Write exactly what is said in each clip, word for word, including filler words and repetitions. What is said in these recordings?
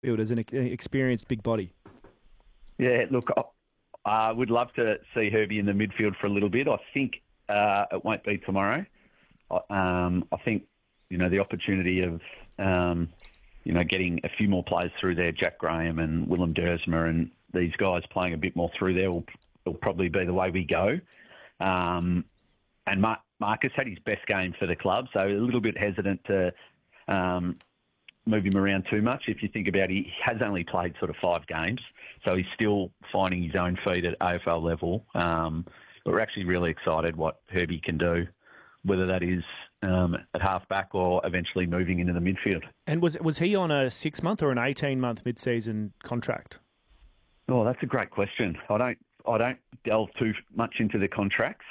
midfield as an experienced big body. Yeah, look, I would love to see Herbie in the midfield for a little bit. I think uh, it won't be tomorrow. Um, I think, you know, the opportunity of, um, you know, getting a few more players through there, Jack Graham and Willem Dersma and these guys playing a bit more through there will, will probably be the way we go. Um, and Mar- Marcus had his best game for the club, so a little bit hesitant to um, move him around too much. If you think about it, he has only played sort of five games, so he's still finding his own feet at A F L level. Um, but we're actually really excited what Herbie can do, whether that is um, at half-back or eventually moving into the midfield. And was was he on a six-month or an eighteen-month mid-season contract? Oh, that's a great question. I don't I don't delve too much into the contracts.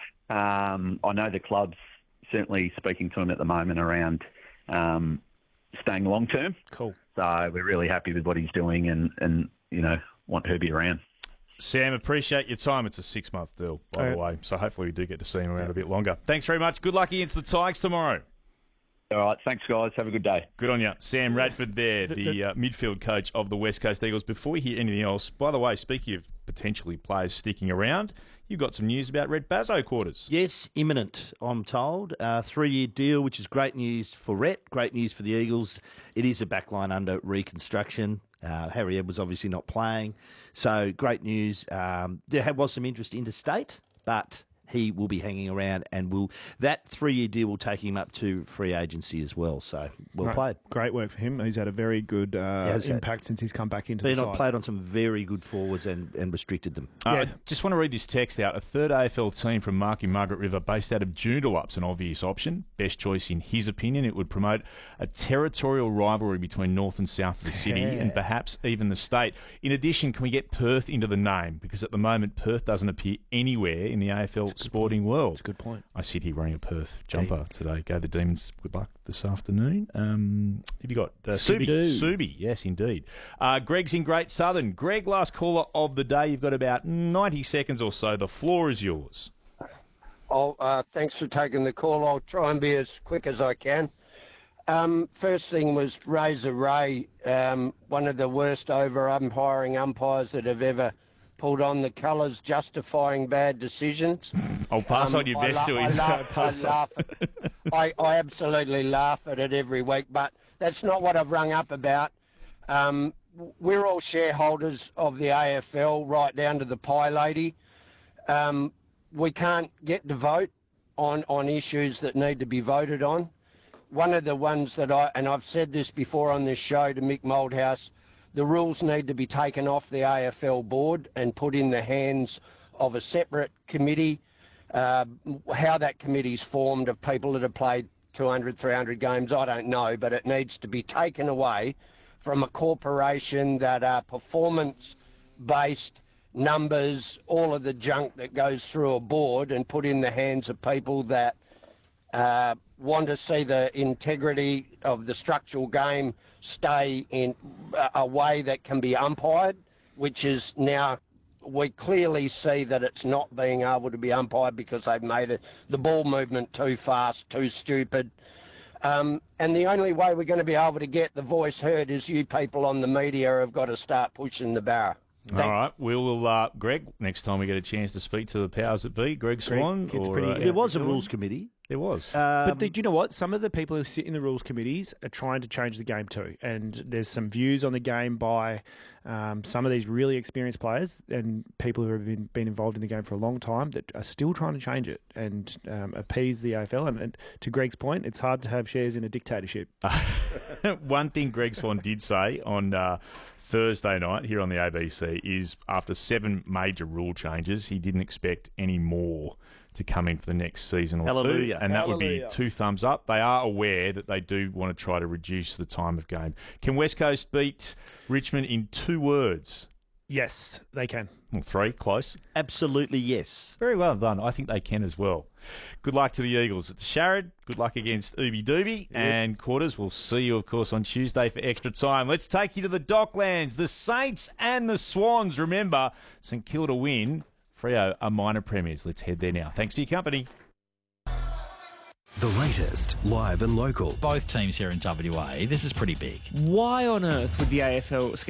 Um, I know the club's certainly speaking to him at the moment around um, staying long-term. Cool. So we're really happy with what he's doing and, and you know, want Herbie around. Sam, appreciate your time. It's a six-month deal, by uh, the way, so hopefully we do get to see him around yeah. a bit longer. Thanks very much. Good luck against the Tigers tomorrow. All right, thanks, guys. Have a good day. Good on you. Sam Radford there, the uh, midfield coach of the West Coast Eagles. Before we hear anything else, by the way, speaking of potentially players sticking around, you've got some news about Red Bazzo quarters. Yes, imminent, I'm told. Uh, three-year deal, which is great news for Rhett, great news for the Eagles. It is a backline under reconstruction. Uh, Harry Edwards obviously not playing. So great news. Um, there was some interest interstate, but he will be hanging around and will that three-year deal will take him up to free agency as well. So well right. played. Great work for him. He's had a very good uh, impact had. since he's come back into Been the on, side. Played on some very good forwards and, and restricted them. Uh, yeah. I just want to read this text out. A third A F L team from Marky Margaret River based out of Joondalup's an obvious option. Best choice in his opinion. It would promote a territorial rivalry between north and south of the city yeah. and perhaps even the state. In addition, can we get Perth into the name? Because at the moment, Perth doesn't appear anywhere in the A F L sporting point. world. That's a good point. I sit here wearing a Perth jumper okay. today. Go the Demons. Good luck this afternoon. Um, have you got uh, Subi? Subi, yes, indeed. Uh, Greg's in Great Southern. Greg, last caller of the day. You've got about ninety seconds or so. The floor is yours. Oh, uh, thanks for taking the call. I'll try and be as quick as I can. Um, first thing was Razor Ray, um, one of the worst over umpiring umpires that have ever pulled on the colours, justifying bad decisions. I'll pass um, on your best I to la- him. I laugh, I, laugh at, I, I absolutely laugh at it every week, but that's not what I've rung up about. Um, we're all shareholders of the A F L, right down to the pie lady. Um, we can't get to vote on, on issues that need to be voted on. One of the ones that I, and I've said this before on this show to Mick Moldhouse, the rules need to be taken off the A F L board and put in the hands of a separate committee. Uh, how that committee's formed of people that have played two hundred, three hundred games, I don't know, but it needs to be taken away from a corporation that are performance-based numbers, all of the junk that goes through a board, and put in the hands of people that uh, want to see the integrity of the structural game stay in a way that can be umpired, which is now we clearly see that it's not being able to be umpired because they've made it, the ball movement too fast, too stupid. Um, and the only way we're going to be able to get the voice heard is you people on the media have got to start pushing the barrow. Thank All right, we will, uh, Greg, next time we get a chance to speak to the powers that be, Greg Swan. Greg, or, pretty, uh, there was a rules committee. There was. Um, but did you know what? Some of the people who sit in the rules committees are trying to change the game too. And there's some views on the game by um, some of these really experienced players and people who have been, been involved in the game for a long time that are still trying to change it and um, appease the A F L. And, and to Greg's point, it's hard to have shares in a dictatorship. One thing Greg Swan did say on uh, Thursday night here on the A B C is after seven major rule changes, he didn't expect any more to come in for the next season or Hallelujah. two, and that Hallelujah. would be two thumbs up. They are aware that they do want to try to reduce the time of game. Can West Coast beat Richmond in two words? Yes, they can. Well, three, close. Absolutely yes. Very well done. I think they can as well. Good luck to the Eagles at the Sharad. Good luck against Ooby Dooby. Yep. And Quarters, we'll see you, of course, on Tuesday for extra time. Let's take you to the Docklands, the Saints and the Swans. Remember, St Kilda win. Freo are minor premiers. Let's head there now. Thanks for your company. The latest, live and local. Both teams here in W A, this is pretty big. Why on earth would the A F L